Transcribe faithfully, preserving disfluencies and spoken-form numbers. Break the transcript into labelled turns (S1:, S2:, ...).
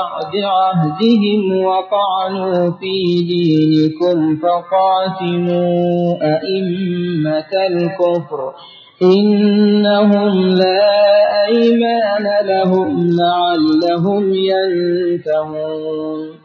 S1: بعد عهدهم وطعنوا في دينكم فقاتلوا أئمة الكفر إنهم لا أيمان لهم لعلهم ينتهون